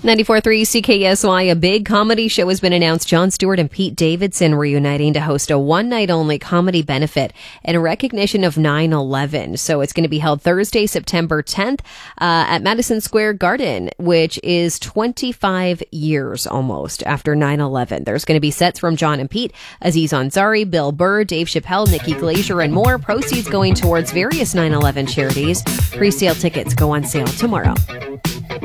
94.3 CKSY, a big comedy show has been announced. Jon Stewart and Pete Davidson reuniting to host a one-night-only comedy benefit in recognition of 9/11. So it's going to be held Thursday, September 10th at Madison Square Garden, which is 25 years almost after 9/11. There's going to be sets from Jon and Pete, Aziz Ansari, Bill Burr, Dave Chappelle, Nikki Glaser, and more. Proceeds going towards various 9/11 charities. Pre-sale tickets go on sale tomorrow.